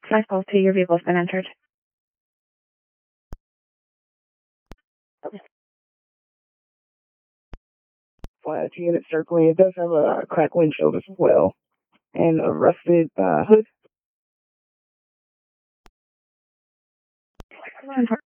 Flight call to your vehicle has been entered. Flat unit circling. It does have a cracked windshield as well, and a rusted hood.